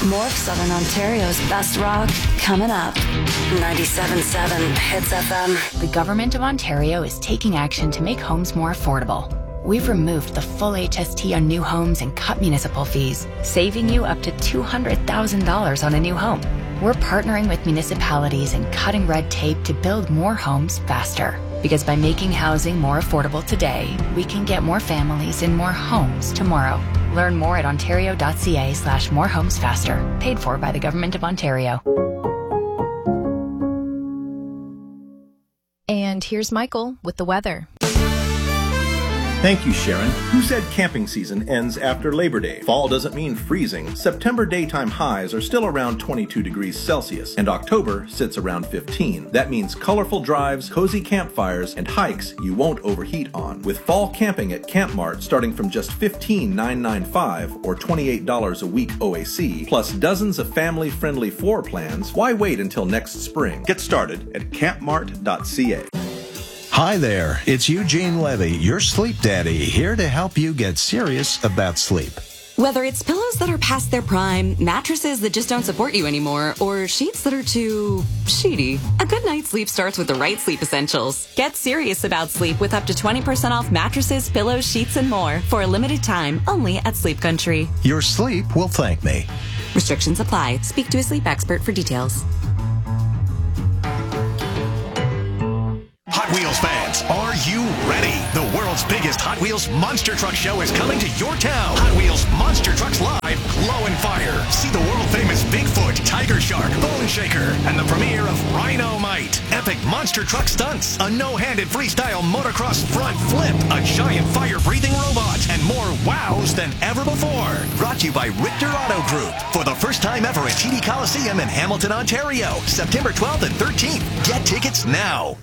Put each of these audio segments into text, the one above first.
More of Southern Ontario's best rock coming up. 97.7 Hits FM. The Government of Ontario is taking action to make homes more affordable. We've removed the full HST on new homes and cut municipal fees, saving you up to $200,000 on a new home. We're partnering with municipalities and cutting red tape to build more homes faster. Because by making housing more affordable today, we can get more families in more homes tomorrow. Learn more at ontario.ca/morehomesfaster. Paid for by the Government of Ontario. And here's Michael with the weather. Thank you, Sharon. Who said camping season ends after Labor Day? Fall doesn't mean freezing. September daytime highs are still around 22 degrees Celsius, and October sits around 15. That means colorful drives, cozy campfires, and hikes you won't overheat on. With fall camping at Camp Mart starting from just $15,995 or $28 a week OAC, plus dozens of family-friendly floor plans, why wait until next spring? Get started at campmart.ca. Hi there, it's Eugene Levy, your sleep daddy, here to help you get serious about sleep. Whether it's pillows that are past their prime, mattresses that just don't support you anymore, or sheets that are too sheety, a good night's sleep starts with the right sleep essentials. Get serious about sleep with up to 20% off mattresses, pillows, sheets, and more for a limited time only at Sleep Country. Your sleep will thank me. Restrictions apply. Speak to a sleep expert for details. Hot Wheels fans, are you ready? The world's biggest Hot Wheels Monster Truck Show is coming to your town. Hot Wheels Monster Trucks Live, Glow and Fire. See the world-famous Bigfoot, Tiger Shark, Bone Shaker, and the premiere of Rhino-Mite. Epic monster truck stunts, a no-handed freestyle motocross front flip, a giant fire-breathing robot, and more wows than ever before. Brought to you by Richter Auto Group. For the first time ever at TD Coliseum in Hamilton, Ontario. September 12th and 13th. Get tickets now.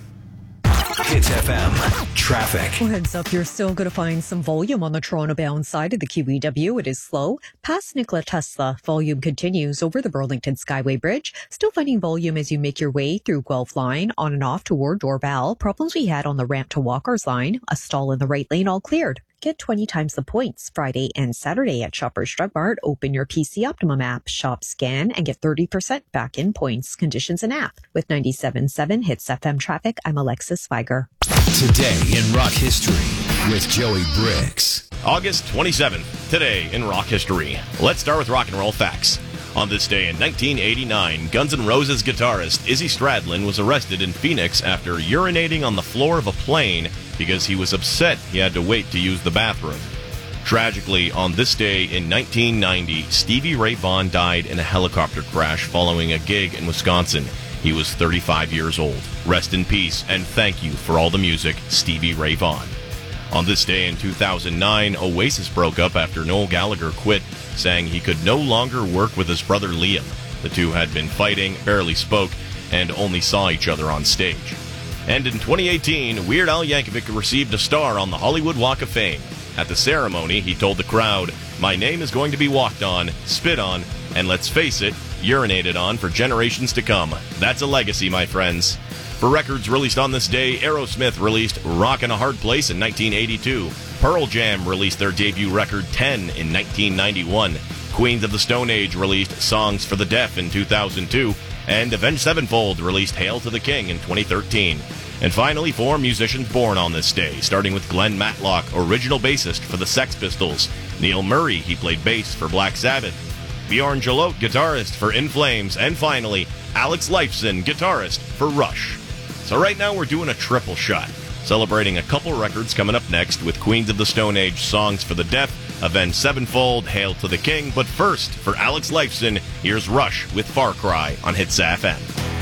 Hits FM traffic. Well, heads up, you're still going to find some volume on the Toronto-bound side of the QEW. It is slow. Past Nikola Tesla, volume continues over the Burlington Skyway Bridge. Still finding volume as you make your way through Guelph Line on and off toward Dorval. Problems we had on the ramp to Walker's Line. A stall in the right lane all cleared. Get 20 times the points Friday and Saturday at Shoppers Drug Mart. Open your PC Optimum app, shop, scan, and get 30% back in points. Conditions and app. With 97.7 Hits FM traffic, I'm Alexis Weiger. Today in rock history with Joey Bricks. August 27th, today in rock history. Let's start with rock and roll facts. On this day in 1989, Guns N' Roses guitarist Izzy Stradlin was arrested in Phoenix after urinating on the floor of a plane because he was upset he had to wait to use the bathroom. Tragically, on this day in 1990, Stevie Ray Vaughan died in a helicopter crash following a gig in Wisconsin. He was 35 years old. Rest in peace, and thank you for all the music, Stevie Ray Vaughan. On this day in 2009, Oasis broke up after Noel Gallagher quit, saying he could no longer work with his brother Liam. The two had been fighting, barely spoke, and only saw each other on stage. And in 2018, Weird Al Yankovic received a star on the Hollywood Walk of Fame. At the ceremony, he told the crowd, "My name is going to be walked on, spit on, and let's face it, urinated on for generations to come. That's a legacy, my friends." For records released on this day, Aerosmith released Rockin' a Hard Place in 1982. Pearl Jam released their debut record 10 in 1991. Queens of the Stone Age released Songs for the Deaf in 2002. And Avenged Sevenfold released Hail to the King in 2013. And finally, 4 musicians born on this day, starting with Glenn Matlock, original bassist for the Sex Pistols. Neil Murray, he played bass for Black Sabbath. Bjorn Jalot, guitarist for In Flames. And finally, Alex Lifeson, guitarist for Rush. So right now we're doing a triple shot, celebrating a couple records coming up next with Queens of the Stone Age, Songs for the Deaf, Avenged Sevenfold, Hail to the King. But first, for Alex Lifeson, here's Rush with Far Cry on Hits FM.